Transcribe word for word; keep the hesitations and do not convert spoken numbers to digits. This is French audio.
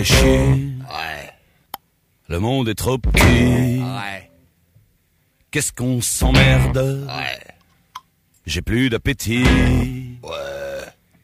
chier. Ouais. Le monde est trop petit. Ouais. Qu'est-ce qu'on s'emmerde. Ouais. J'ai plus d'appétit. Ouais.